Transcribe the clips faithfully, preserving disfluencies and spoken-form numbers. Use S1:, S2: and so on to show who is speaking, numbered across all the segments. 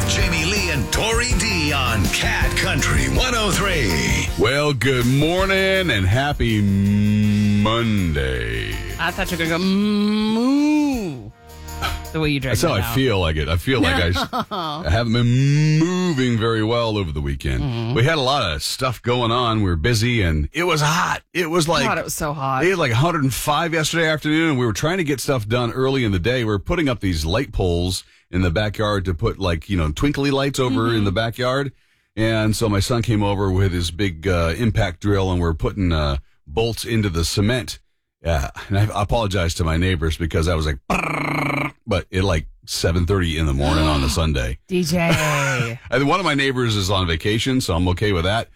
S1: Jamie Lee and Tori D on Cat Country one oh three.
S2: Well, good morning and happy Monday.
S3: I thought you were going to go, moo. The way you dragged
S2: That's how
S3: it
S2: I
S3: out.
S2: feel like it. I feel like I, sh- I haven't been moving very well over the weekend. Mm-hmm. We had a lot of stuff going on. We were busy, and it was hot. It was like...
S3: God, it was so hot.
S2: It had like one hundred five yesterday afternoon, and we were trying to get stuff done early in the day. We were putting up these light poles in the backyard to put, like, you know, twinkly lights over mm-hmm. in the backyard. And so my son came over with his big uh, impact drill, and we're putting uh, bolts into the cement. Yeah, and I apologize to my neighbors because I was like... But at like seven thirty in the morning on a Sunday.
S3: D J.
S2: And one of my neighbors is on vacation, so I'm okay with that.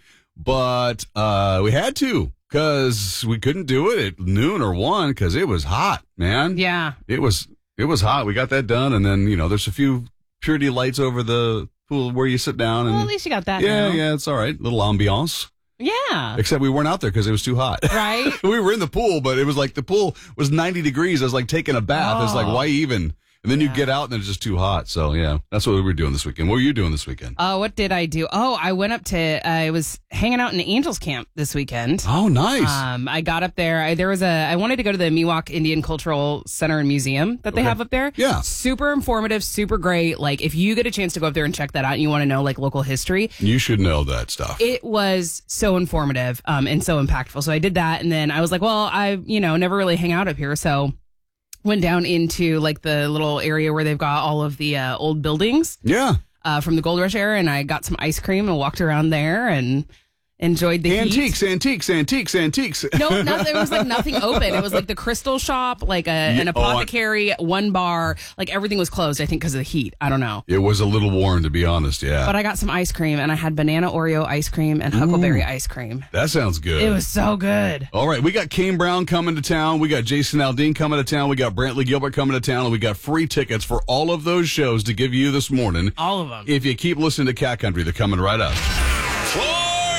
S2: But uh, we had to because we couldn't do it at noon or one because it was hot, man.
S3: Yeah.
S2: It was it was hot. We got that done. And then, you know, there's a few purity lights over the pool where you sit down. And,
S3: well, at least you got that
S2: Yeah,
S3: now.
S2: yeah, it's all right. Little ambiance.
S3: Yeah.
S2: Except we weren't out there because it was too hot.
S3: Right.
S2: We were in the pool, but it was like the pool was ninety degrees. I was like taking a bath.
S3: Oh.
S2: It's like, why even? And then
S3: Yeah.
S2: you get out and it's just too hot. So, yeah, that's what we were doing this weekend. What were you doing this weekend?
S3: Oh, what did I do? Oh, I went up to, uh, I was hanging out in the Angels camp this weekend.
S2: Oh, nice.
S3: Um, I got up there. I, there was a, I wanted to go to the Miwok Indian Cultural Center and Museum that they
S2: Okay.
S3: have up there.
S2: Yeah.
S3: Super informative, super great. Like, if you get a chance to go up there and check that out and you want to know, like, local history,
S2: You should know that stuff.
S3: it was so informative um, and so impactful. So I did that. And then I was like, well, I, you know, never really hang out up here. So went down into like the little area where they've got all of the uh, old buildings
S2: yeah.
S3: uh, from the Gold Rush era. And I got some ice cream and walked around there and enjoyed the
S2: Antiques,
S3: heat.
S2: antiques, antiques, antiques.
S3: No, no, there was like nothing open. It was like the crystal shop, like a, an
S2: oh, I-
S3: apothecary, one bar, like everything was closed, I think, because of the heat. I don't know.
S2: It was a little warm, to be honest, yeah.
S3: But I got some ice cream and I had banana Oreo ice cream and huckleberry ice cream.
S2: That sounds good.
S3: It was so good.
S2: All right, we got Kane Brown coming to town. We got Jason Aldean coming to town. We got Brantley Gilbert coming to town. And we got free tickets for all of those shows to give you this morning.
S3: All of them.
S2: If you keep listening to Cat Country, they're coming right up.
S1: Four.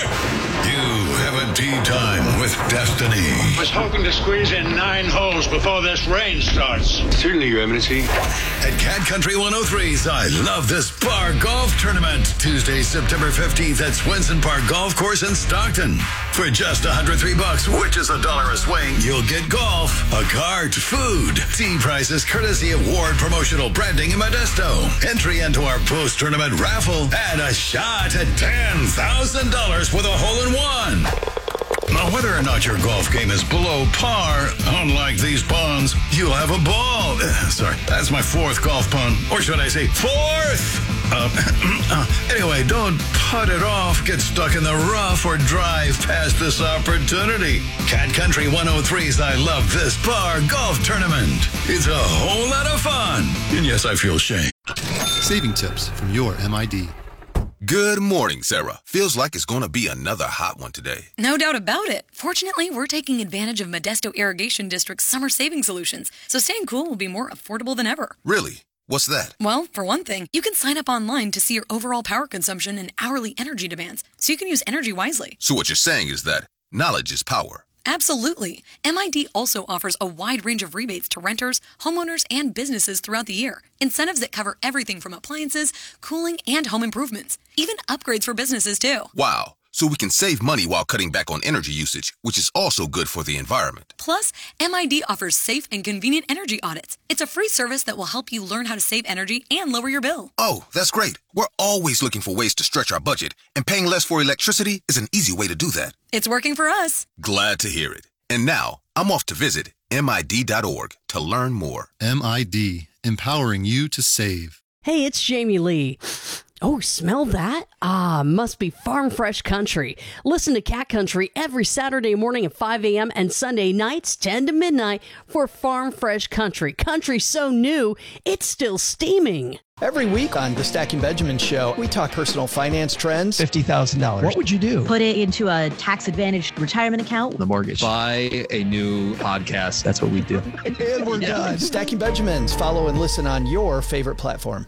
S1: You have a tea time with Destiny.
S4: I was hoping to squeeze in nine holes before this rain starts.
S5: Certainly, Your Eminency.
S1: At Cat Country one oh three's I Love This Bar Golf Tournament. Tuesday, September fifteenth at Swenson Park Golf Course in Stockton. For just one hundred three bucks, which is a dollar a swing, you'll get golf, a cart, food, tea prices courtesy of Ward Promotional Branding in Modesto. Entry into our post-tournament raffle and a shot at ten thousand dollars with a hole-in-one. Now, whether or not your golf game is below par, unlike these ponds, you'll have a ball. Uh, sorry, that's my fourth golf pun. Or should I say fourth? Uh, uh, anyway, don't putt it off, get stuck in the rough, or drive past this opportunity. Cat Country one oh three's I Love This Bar Golf Tournament. It's a whole lot of fun. And yes, I feel shame.
S6: Saving tips from your M I D.
S7: Good morning, Sarah. Feels like it's going to be another hot one today.
S8: No doubt about it. Fortunately, we're taking advantage of Modesto Irrigation District's summer saving solutions, so staying cool will be more affordable than ever.
S7: Really? What's that?
S8: Well, for one thing, you can sign up online to see your overall power consumption and hourly energy demands, so you can use energy wisely.
S7: So what you're saying is that knowledge is power.
S8: Absolutely. M I D also offers a wide range of rebates to renters, homeowners, and businesses throughout the year. Incentives that cover everything from appliances, cooling, and home improvements. Even upgrades for businesses, too.
S7: Wow. So we can save money while cutting back on energy usage, which is also good for the environment.
S8: Plus, M I D offers safe and convenient energy audits. It's a free service that will help you learn how to save energy and lower your bill.
S7: Oh, that's great. We're always looking for ways to stretch our budget, and paying less for electricity is an easy way to do that.
S8: It's working for us.
S7: Glad to hear it. And now, I'm off to visit M I D dot org to learn more.
S6: M I D, empowering you to save.
S9: Hey, it's Jamie Lee. Oh, smell that? Ah, must be Farm Fresh Country. Listen to Cat Country every Saturday morning at five a.m. and Sunday nights ten to midnight for Farm Fresh Country. Country so new, it's still steaming.
S10: Every week on the Stacking Benjamin Show, we talk personal finance trends.
S11: fifty thousand dollars. What would you do?
S12: Put it into a tax-advantaged retirement account.
S11: The mortgage. Buy a new podcast. That's what we do.
S10: And we're done. Stacking Benjamins. Follow and listen on your favorite platform.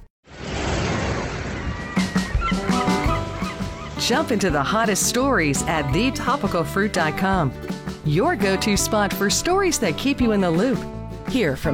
S13: Jump into the hottest stories at the topical fruit dot com. Your go-to spot for stories that keep you in the loop. Hear from